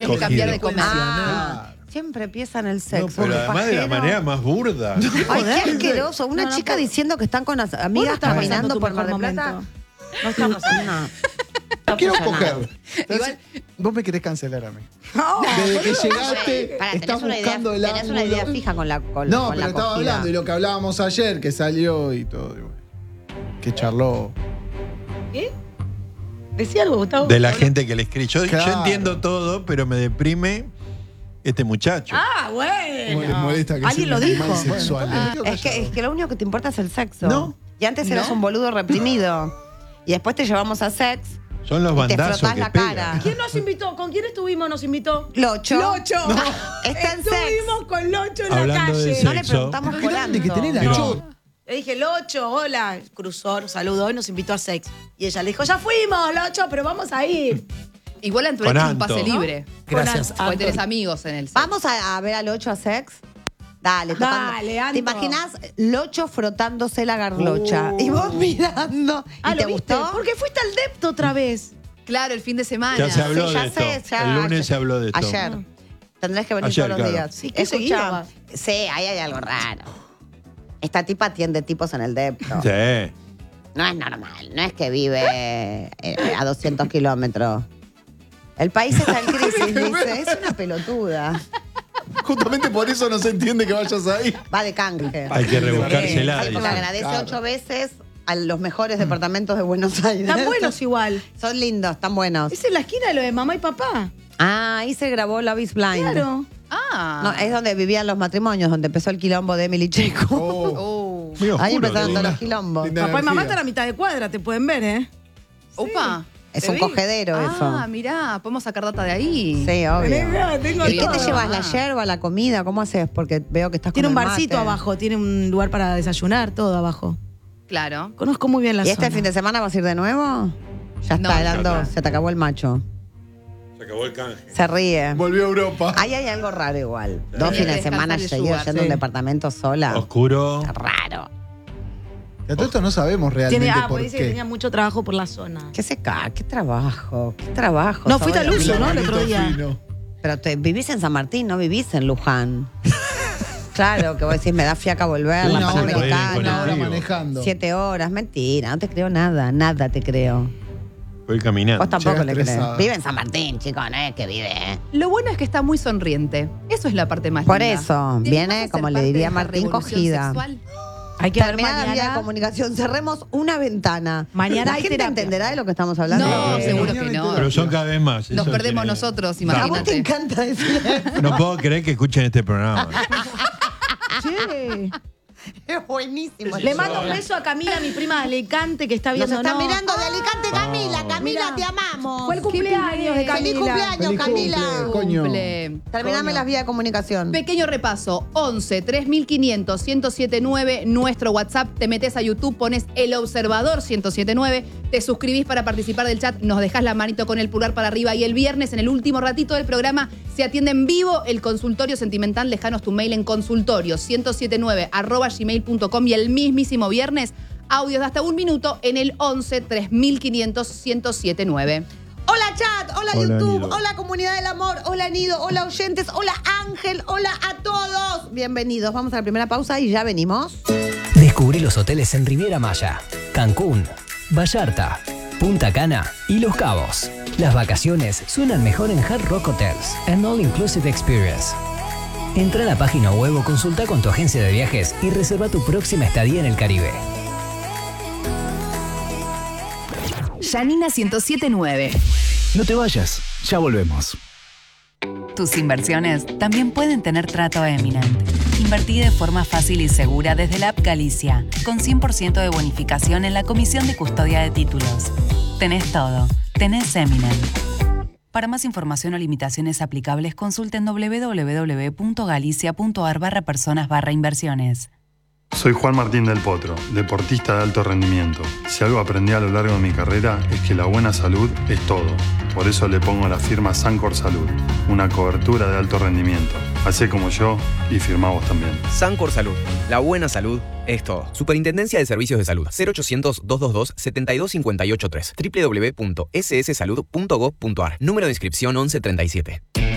que cambiar de comer. Siempre empieza en el sexo. No, pero además de la manera más burda. Ay, qué asqueroso. Una chica diciendo que están con las amigas caminando por Mar del Plata. No estamos No. Quiero coger. Igual, Vos me querés cancelar a mí. No, Desde que llegaste, estás buscando el tenés una idea ángulo. fija con la No, con pero la estaba acogida. hablando de lo que hablábamos ayer, que salió y todo. Y bueno, que charló. ¿Qué? Decía algo, Gustavo. De la gente que le escribe. Yo Claro. entiendo todo, pero me deprime este muchacho. Ah, ¿Cómo les bueno. molesta que Alguien sea lo un dijo. animal sexual? Es que lo único que te importa es el sexo. No. Y antes eras ¿No? un boludo reprimido. Y después te llevamos a sex. Son los Y te bandazos frotás que la pegan. cara. ¿Quién nos invitó? ¿Con quién estuvimos? Nos invitó. Locho. Locho. Está en sex. Estuvimos con Locho en Hablando la de calle. No le sexo. preguntamos Qué por grande que Anto. tenés la No. chota. Le dije, Locho, hola. Cruzó, nos saludó y nos invitó a sex. Y ella le dijo, ya fuimos, Locho, pero vamos a ir. igual Con Antoine es un Anto. pase libre. Gracias, Porque tenés amigos en el set. Vamos a ver a Locho a sex. Dale, tocando. Dale, Anto. ¿Te imaginas Locho frotándose la garlocha? Y vos mirando. ¿Y ¿lo te viste? gustó? ¿Por qué fuiste al depto otra vez? Claro, el fin de semana. Ya se habló Sí, de ya esto. sé, ya El lunes ayer. se habló de esto. Ayer. Tendrás que venir Ayer, todos los claro. días. Sí, qué seguido Escucha, vas. sí, ahí hay algo raro. Esta tipa atiende tipos en el depto. Sí. No es normal. No es que vive a 200 kilómetros. El país está en crisis, dice. Es una pelotuda. Justamente por eso no se entiende que vayas ahí. Va de canje. Hay que rebuscársela. Ay, dice. le agradece Claro. 8 veces a los mejores departamentos de Buenos Aires. Están buenos igual. Son lindos, están buenos. Es en la esquina de lo de mamá y papá. Ah, ahí se grabó Love is Blind. Claro. Ah. No, es donde vivían los matrimonios, donde empezó el quilombo de Emily Checo. Medio Oh. Ahí oscuro, empezaron linda. todos los quilombos. Linda Papá y mamá energía. están a mitad de cuadra, te pueden ver, ¿eh? Opa. Es ¿Te un vi? cogedero Ah, eso. mirá, podemos sacar data de ahí. Sí, obvio. Tengo ¿Y qué todo. te llevas? ¿La yerba, la comida? ¿Cómo haces? Porque veo que estás Tiene con un el barcito mate. abajo, tiene un lugar para desayunar, todo abajo. Claro. Conozco muy bien la ¿Y zona. este fin de semana vas a ir de nuevo? Ya No, está, eran ya dos. está. Se te acabó el macho. Se acabó el canje. Se ríe. Volvió a Europa. Ahí hay algo raro igual. 2 Sí. fines de Descansar semana el seguidos sugar, yendo a un sí. departamento sola. Oscuro. Raro. Y a todo esto no sabemos realmente Tiene, por porque dice que qué. tenía mucho trabajo por la zona. ¿Qué se cae? ¿Qué trabajo? ¿Qué trabajo? No, fuiste Todo al uso, lo ¿no? mismo. El otro día. Fino. Pero vivís en San Martín, no vivís en Luján. Claro, que vos decís, me da fiaca volver, Una la hora, Panamericana. una hora colectivo. manejando. 7 horas, mentira, no te creo nada, nada te creo. Voy caminando. Vos tampoco Llega le crees. estresada. Vive en San Martín, chico, no es que vive. Lo bueno es que está muy sonriente. Eso es la parte más Por linda. eso, ¿Te viene, animás a ser como le parte diría de esta Martín, revolución cogida. sexual? Hay que ver Terminada la vía de mañana. comunicación, cerremos una ventana. Mañana ¿La hay gente terapia. entenderá de lo que estamos hablando? No, Sí. seguro que Mañana no. Pero son cada vez más. Nos eso perdemos tiene- nosotros, A vos te imagínate. encanta decir eso. No puedo creer que escuchen este programa. Che. Es buenísimo. Le mando un beso a Camila, mi prima de Alicante, que está Nos viendo. está mirando de Alicante, Camila. Camila, Mirá. te amamos. Fue el cumpleaños de Feliz Camila. Feliz cumpleaños, Feliz Camila. cumple, coño. Cumple. Terminame Coño. las vías de comunicación. Pequeño repaso, 11 3500 1079, nuestro WhatsApp, te metes a YouTube, pones El Observador 1079, te suscribís para participar del chat, nos dejás la manito con el pulgar para arriba y el viernes, en el último ratito del programa, se atiende en vivo el consultorio sentimental, dejanos tu mail en consultorio1079@gmail.com y el mismísimo viernes, audios de hasta 1 minuto en el 11 3500 1079. Hola chat, hola, Hola, YouTube, Nido. hola comunidad del amor, hola Nido, hola oyentes, hola Ángel, hola a todos. Bienvenidos, vamos a la primera pausa y ya venimos. Descubrí los hoteles en Riviera Maya, Cancún, Vallarta, Punta Cana y Los Cabos. Las vacaciones suenan mejor en Hard Rock Hotels, an all-inclusive experience. Entra a la página web o consulta con tu agencia de viajes y reserva tu próxima estadía en el Caribe. Janina 1079. No te vayas, ya volvemos. Tus inversiones también pueden tener trato Eminent. Invertí de forma fácil y segura desde la app Galicia, con 100% de bonificación en la comisión de custodia de títulos. Tenés todo. Tenés Eminent. Para más información o limitaciones aplicables, consulten www.galicia.ar/personas/inversiones. Soy Juan Martín del Potro, deportista de alto rendimiento. Si algo aprendí a lo largo de mi carrera es que la buena salud es todo. Por eso le pongo la firma Sancor Salud, una cobertura de alto rendimiento. Hacé como yo y firmá vos también. Sancor Salud. La buena salud es todo. Superintendencia de Servicios de Salud. 0800-222-72583. www.sssalud.gov.ar. Número de inscripción 1137.